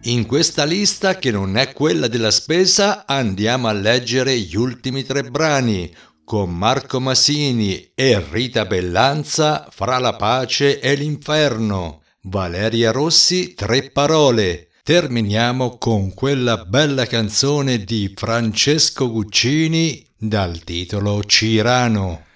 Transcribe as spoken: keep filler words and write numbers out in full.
In questa lista, che non è quella della spesa, andiamo a leggere gli ultimi tre brani, con Marco Masini e Rita Bellanza, Fra la pace e l'inferno. Valeria Rossi, Tre parole. Terminiamo con quella bella canzone di Francesco Guccini dal titolo Cirano.